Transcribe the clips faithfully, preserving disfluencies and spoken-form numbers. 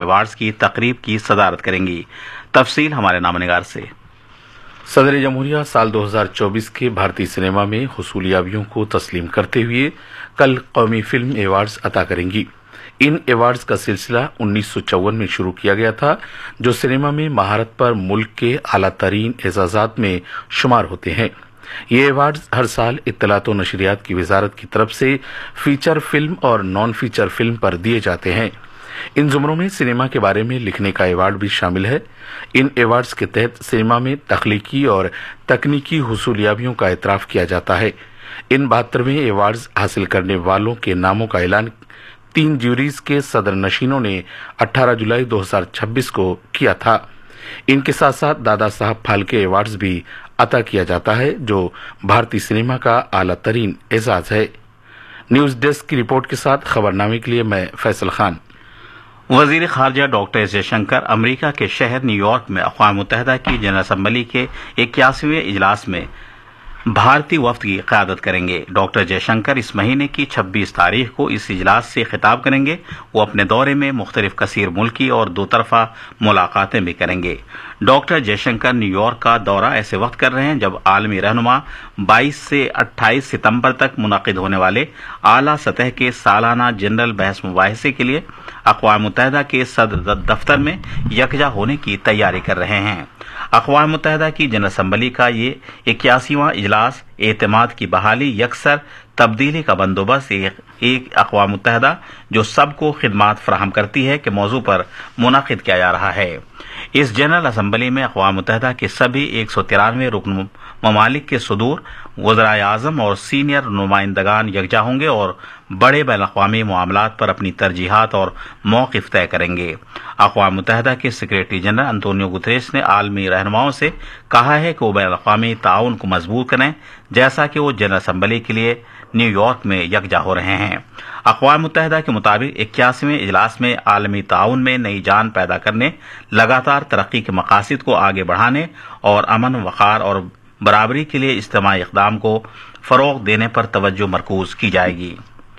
Awards کی تقریب کی صدارت کریں گی۔ تفصیل ہمارے نامہ نگار سے۔ صدر جمہوریہ سال دو ہزار چوبیس کے بھارتی سنیما میں حصولیابیوں کو تسلیم کرتے ہوئے کل قومی فلم ایوارڈز عطا کریں گی۔ ان ایوارڈز کا سلسلہ انیس سو چون میں شروع کیا گیا تھا، جو سنیما میں مہارت پر ملک کے اعلیٰ ترین اعزازات میں شمار ہوتے ہیں۔ یہ ایوارڈز ہر سال اطلاعات و نشریات کی وزارت کی طرف سے فیچر فلم اور نان فیچر فلم پر دیے جاتے ہیں۔ ان زمروں میں سنیما کے بارے میں لکھنے کا ایوارڈ بھی شامل ہے۔ ان ایوارڈز کے تحت سنیما میں تخلیقی اور تکنیکی حصولیابیوں کا اعتراف کیا جاتا ہے۔ ان بہترویں ایوارڈز حاصل کرنے والوں کے ناموں کا اعلان تین جیوریز کے صدر نشینوں نے اٹھارہ جولائی دو ہزار چھبیس کو کیا تھا۔ ان کے ساتھ ساتھ دادا صاحب پھالکے ایوارڈز بھی عطا کیا جاتا ہے، جو بھارتی سنیما کا اعلیٰ ترین اعزاز ہے۔ نیوز ڈیسک کی رپورٹ کے ساتھ خبرنامے کے لیے میں فیصل خان۔ وزیر خارجہ ڈاکٹر جے شنکر امریکہ کے شہر نیو یارک میں اقوام متحدہ کی جنرل اسمبلی کے اکیاسویں اجلاس میں بھارتی وفد کی قیادت کریں گے۔ ڈاکٹر جے شنکر اس مہینے کی چھبیس تاریخ کو اس اجلاس سے خطاب کریں گے۔ وہ اپنے دورے میں مختلف کثیر ملکی اور دو طرفہ ملاقاتیں بھی کریں گے۔ Doctor J Shankar new York کا دورہ ایسے وقت کر رہے ہیں جب عالمی رہنما بائیس سے اٹھائیس ستمبر تک منعقد ہونے والے اعلیٰ سطح کے سالانہ جنرل بحث مباحثے کے لیے اقوام متحدہ کے صدر دفتر میں یکجا ہونے کی تیاری کر رہے ہیں۔ اقوام متحدہ کی جنرل اسمبلی کا یہ اکیاسیواں اجلاس اعتماد کی بحالی، یکسر تبدیلی کا بندوبست، ایک اقوام متحدہ جو سب کو خدمات فراہم کرتی ہے کے موضوع پر منعقد کیا جا رہا ہے۔ اس جنرل اسمبلی میں اقوام متحدہ کے سبھی ایک سو ترانوے رکن ممالک کے صدور، وزرائے اعظم اور سینئر نمائندگان یکجا ہوں گے اور بڑے بین الاقوامی معاملات پر اپنی ترجیحات اور موقف طے کریں گے۔ اقوام متحدہ کے سیکریٹری جنرل انطونیو گتریس نے عالمی رہنماؤں سے کہا ہے کہ وہ بین الاقوامی تعاون کو مضبوط کریں، جیسا کہ وہ جنرل اسمبلی کے لیے نیو یارک میں یکجا ہو رہے ہیں۔ اقوام متحدہ کے مطابق اکیاسویں اجلاس میں عالمی تعاون میں نئی جان پیدا کرنے، لگاتار ترقی کے مقاصد کو آگے بڑھانے اور امن، وقار اور برابری کے لیے اجتماعی اقدام کو فروغ دینے پر توجہ مرکوز کی جائے گی۔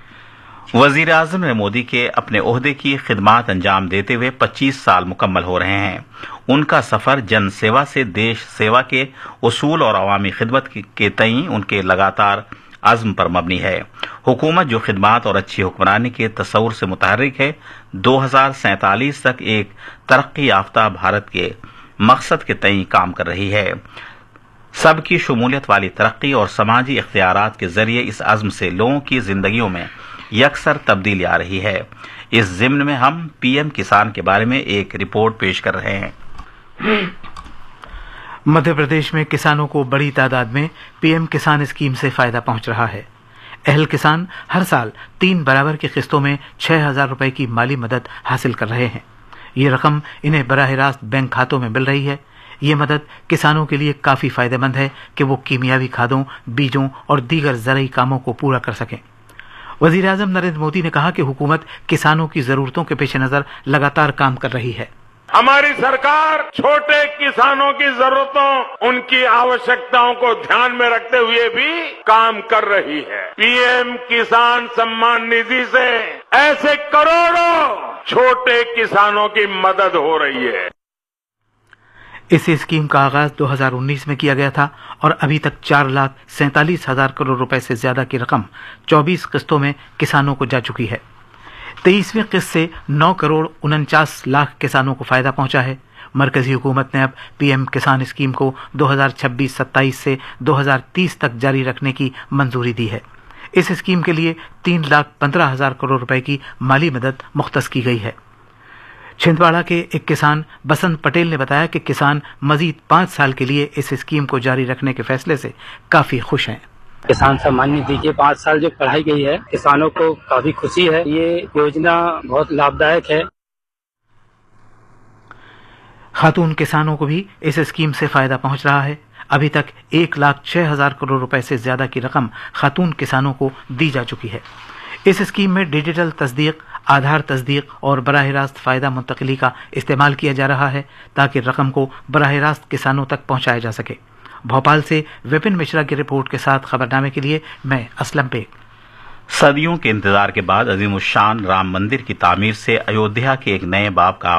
وزیر اعظم نے مودی کے اپنے عہدے کی خدمات انجام دیتے ہوئے پچیس سال مکمل ہو رہے ہیں۔ ان کا سفر جن سیوا سے دیش سیوا کے اصول اور عوامی خدمت کے تئیں ان کے لگاتار عزم پر مبنی ہے۔ حکومت جو خدمات اور اچھی حکمرانی کے تصور سے متحرک ہے، دو ہزار سینتالیس تک ایک ترقی یافتہ بھارت کے مقصد کے تئیں کام کر رہی ہے۔ سب کی شمولیت والی ترقی اور سماجی اختیارات کے ذریعے اس عزم سے لوگوں کی زندگیوں میں یکسر تبدیلی آ رہی ہے۔ اس ضمن میں ہم پی ایم کسان کے بارے میں ایک رپورٹ پیش کر رہے ہیں۔ مدھیہ پردیش میں کسانوں کو بڑی تعداد میں پی ایم کسان اسکیم سے فائدہ پہنچ رہا ہے۔ اہل کسان ہر سال تین برابر کی قسطوں میں چھ ہزار روپے کی مالی مدد حاصل کر رہے ہیں۔ یہ رقم انہیں براہ راست بینک کھاتوں میں مل رہی ہے۔ یہ مدد کسانوں کے لیے کافی فائدہ مند ہے کہ وہ کیمیاوی کھادوں، بیجوں اور دیگر زرعی کاموں کو پورا کر سکیں۔ وزیر اعظم نریندر مودی نے کہا کہ حکومت کسانوں کی ضرورتوں کے پیش نظر لگاتار کام کر رہی ہے۔ ہماری سرکار چھوٹے کسانوں کی ضرورتوں، ان کی آوشکتاؤں کو دھیان میں رکھتے ہوئے بھی کام کر رہی ہے۔ پی ایم کسان سمان ندھی سے ایسے کروڑوں چھوٹے کسانوں کی مدد ہو رہی ہے۔ اس اسکیم کا آغاز دو ہزار انیس میں کیا گیا تھا اور ابھی تک چار لاکھ سینتالیس ہزار کروڑ روپے سے زیادہ کی رقم چوبیس قسطوں میں کسانوں کو جا چکی ہے۔ تیئیسویں قسط سے نو کروڑ انچاس لاکھ کسانوں کو فائدہ پہنچا ہے۔ مرکزی حکومت نے اب پی ایم کسان اسکیم کو دو ہزار چھبیس ستائیس سے دو ہزار تیس تک جاری رکھنے کی منظوری دی ہے۔ اس اسکیم کے لیے تین لاکھ پندرہ ہزار کروڑ روپے کی مالی مدد مختص کی گئی ہے۔ چھندواڑہ کے ایک کسان بسنت پٹیل نے بتایا کہ کسان مزید پانچ سال کے لیے اس اسکیم کو جاری رکھنے کے فیصلے سے کافی خوش ہیں۔ کسان سمان ندھی کے پانچ سال جو بڑھائی گئی ہے، کسانوں کو کافی خوشی ہے۔ یہ یوجنا بہت لابھدائک ہے۔ خاتون کسانوں کو بھی اس اسکیم سے فائدہ پہنچ رہا ہے۔ ابھی تک ایک لاکھ چھ ہزار کروڑ روپے سے زیادہ کی رقم خاتون کسانوں کو دی جا چکی ہے۔ اس اسکیم میں ڈیجیٹل تصدیق، آدھار تصدیق اور براہ راست فائدہ منتقلی کا استعمال کیا جا رہا ہے تاکہ رقم کو براہ راست کسانوں تک پہنچایا جا سکے۔ بھوپال سے وپن مشرا کی رپورٹ کے ساتھ خبرنامے کے لیے میں اسلم بیگ۔ صدیوں کے انتظار کے بعد عظیم الشان رام مندر کی تعمیر سے ایودھیا کے ایک نئے باب کا